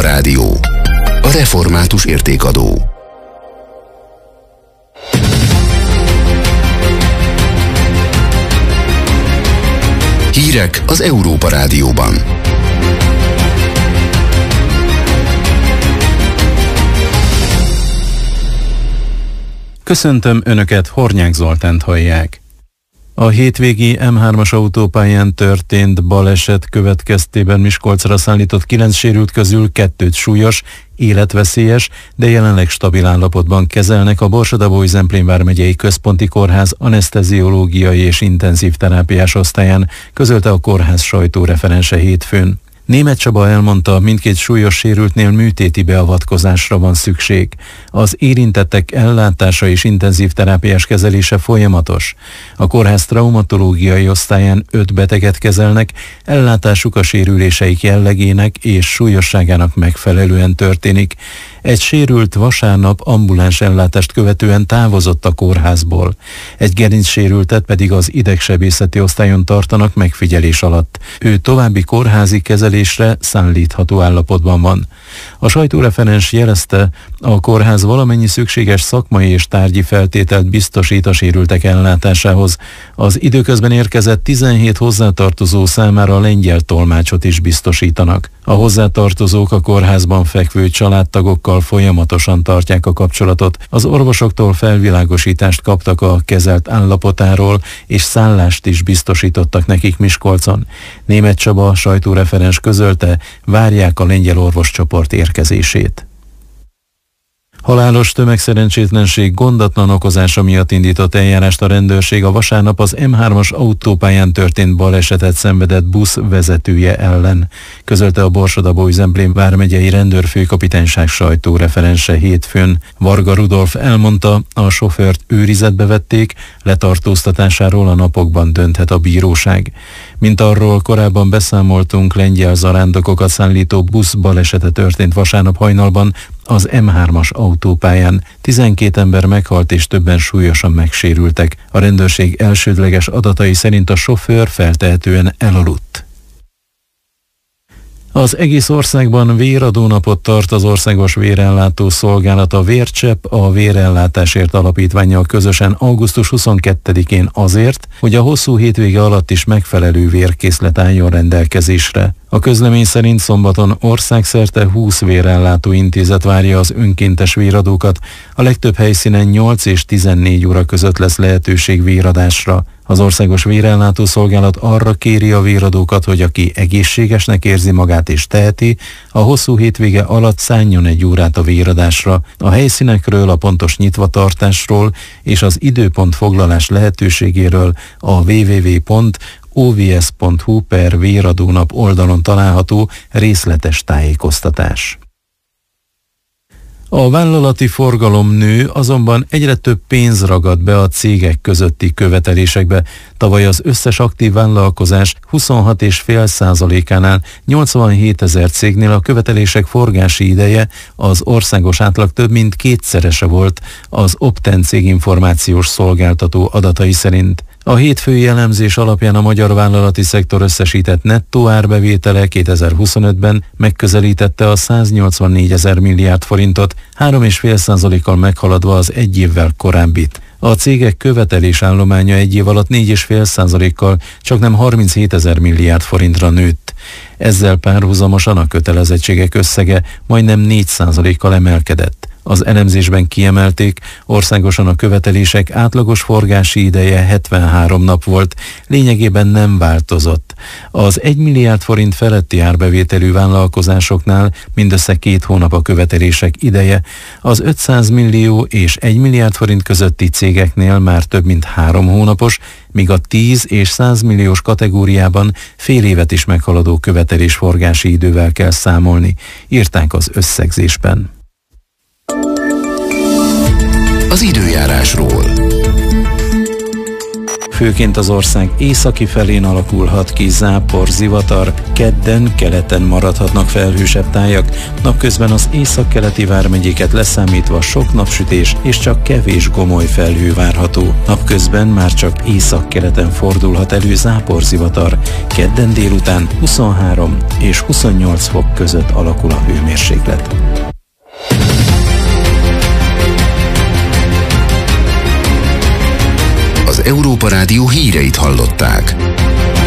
Rádió. A református értékadó. Hírek az Európa Rádióban. Köszöntöm Önöket, Hornyák Zoltánt hallják. A hétvégi M3-as autópályán történt baleset következtében Miskolcra szállított 9 sérült közül 2 súlyos, életveszélyes, de jelenleg stabil állapotban kezelnek a Borsod-Abaúj-Zemplén vármegyei központi kórház aneszteziológiai és intenzív terápiás osztályán, közölte a kórház sajtóreferense hétfőn. Németh Csaba elmondta, mindkét súlyos sérültnél műtéti beavatkozásra van szükség. Az érintettek ellátása és intenzív terápiás kezelése folyamatos. A kórház traumatológiai osztályán 5 beteget kezelnek, ellátásuk a sérüléseik jellegének és súlyosságának megfelelően történik. Egy sérült vasárnap ambuláns ellátást követően távozott a kórházból. Egy gerincsérültet pedig az idegsebészeti osztályon tartanak megfigyelés alatt. Ő további kórházi kezelésre szállítható állapotban van. A sajtóreferens jelezte, a kórház valamennyi szükséges szakmai és tárgyi feltételt biztosít a sérültek ellátásához. Az időközben érkezett 17 hozzátartozó számára lengyel tolmácsot is biztosítanak. A hozzátartozók a kórházban fekvő családtagokkal folyamatosan tartják a kapcsolatot. Az orvosoktól felvilágosítást kaptak a kezelt állapotáról, és szállást is biztosítottak nekik Miskolcon. Németh Csaba sajtóreferens közölte, várják a lengyel orvoscsoport érkezését. Halálos tömegszerencsétlenség gondatlan okozása miatt indított eljárást a rendőrség a vasárnap az M3-as autópályán történt balesetet szenvedett busz vezetője ellen, közölte a Borsod-Abaúj-Zemplén vármegyei rendőrfőkapitányság sajtóreferense hétfőn. Varga Rudolf elmondta, a sofőrt őrizetbe vették, letartóztatásáról a napokban dönthet a bíróság. Mint arról korábban beszámoltunk, lengyel zarándokokat szállító busz balesete történt vasárnap hajnalban az M3-as autópályán. 12 ember meghalt és többen súlyosan megsérültek. A rendőrség elsődleges adatai szerint a sofőr feltehetően elaludt. Az egész országban véradónapot tart az Országos Vérellátó Szolgálat, a Vércsepp a Vérellátásért Alapítvánnyal közösen augusztus 22-én azért, hogy a hosszú hétvége alatt is megfelelő vérkészlet álljon rendelkezésre. A közlemény szerint szombaton országszerte 20 vérellátó intézet várja az önkéntes véradókat, a legtöbb helyszínen 8 és 14 óra között lesz lehetőség véradásra. Az Országos Vérellátó Szolgálat arra kéri a véradókat, hogy aki egészségesnek érzi magát és teheti, a hosszú hétvége alatt szálljon 1 órát a véradásra. A helyszínekről, a pontos nyitvatartásról és az időpont foglalás lehetőségéről a www.ovs.hu/véradónap oldalon található részletes tájékoztatás. A vállalati forgalom nő, azonban egyre több pénz ragad be a cégek közötti követelésekbe. Tavaly az összes aktív vállalkozás 26,5%-ánál 87 000 cégnél a követelések forgási ideje az országos átlag több mint 2-szerese volt az Opten céginformációs szolgáltató adatai szerint. A hétfői elemzés alapján a magyar vállalati szektor összesített nettó árbevétele 2025-ben megközelítette a 184 000 milliárd forintot, 3,5%-kal meghaladva az egy évvel korábbit. A cégek követelésállománya egy év alatt 4,5%-kal csaknem 37 000 milliárd forintra nőtt. Ezzel párhuzamosan a kötelezettségek összege majdnem 4%-kal emelkedett. Az elemzésben kiemelték, országosan a követelések átlagos forgási ideje 73 nap volt, lényegében nem változott. Az 1 milliárd forint feletti árbevételű vállalkozásoknál mindössze 2 hónap a követelések ideje, az 500 millió és 1 milliárd forint közötti cégeknél már több mint 3 hónapos, míg a 10 és 100 milliós kategóriában fél évet is meghaladó követelésforgási idővel kell számolni, írták az összegzésben. Az időjárásról. Főként az ország északi felén alakulhat ki zápor, zivatar, kedden keleten maradhatnak felhősebb tájak, napközben az északkeleti vármegyéket leszámítva sok napsütés és csak kevés gomoly felhő várható. Napközben már csak északkeleten fordulhat elő zápor, zivatar, kedden délután 23 és 28 fok között alakul a hőmérséklet. Európa Rádió híreit hallották.